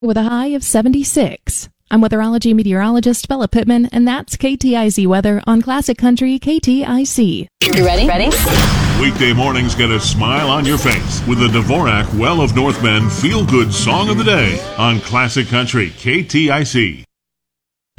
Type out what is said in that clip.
with a high of 76. I'm weatherology meteorologist Bella Pittman, and that's KTIZ weather on Classic Country KTIC. You ready? Weekday mornings get a smile on your face with the Dvorak Well of North Bend Feel Good Song of the Day on Classic Country KTIC.